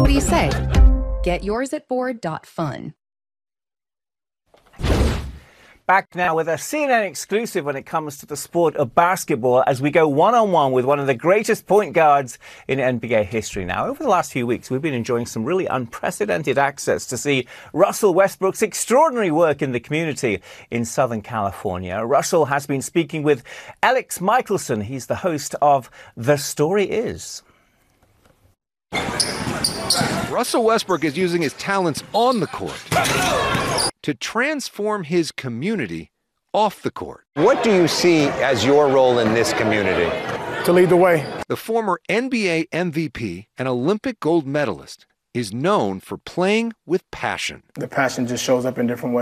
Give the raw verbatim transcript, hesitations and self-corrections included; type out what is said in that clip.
Be safe. Get yours at board dot fun. Back now with a C N N exclusive when it comes to the sport of basketball as we go one-on-one with one of the greatest point guards in N B A history. Now, over the last few weeks, we've been enjoying some really unprecedented access to see Russell Westbrook's extraordinary work in the community in Southern California. Russell has been speaking with Alex Michelson. He's the host of The Story Is. Russell Westbrook is using his talents on the court to transform his community off the court. What do you see as your role in this community? To lead the way. The former N B A M V P and Olympic gold medalist is known for playing with passion. The passion just shows up in different ways.